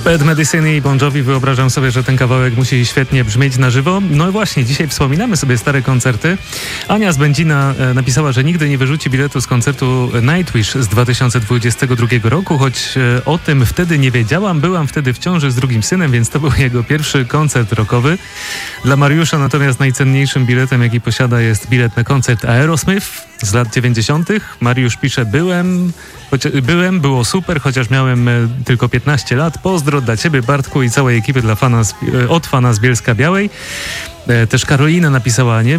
Bad Medicine i Bon Jovi, wyobrażam sobie, że ten kawałek musi świetnie brzmieć na żywo. No właśnie, dzisiaj wspominamy sobie stare koncerty. Ania z Będzina napisała, że nigdy nie wyrzuci biletu z koncertu Nightwish z 2022 roku, choć o tym wtedy nie wiedziałam. Byłam wtedy w ciąży z drugim synem, więc to był jego pierwszy koncert rockowy. Dla Mariusza natomiast najcenniejszym biletem, jaki posiada, jest bilet na koncert Aerosmith z lat 90. Mariusz pisze, było super, chociaż miałem tylko 15 lat. Pozdro dla ciebie, Bartku, i całej ekipy od fana z Bielska Białej. Też Karolina napisała, nie?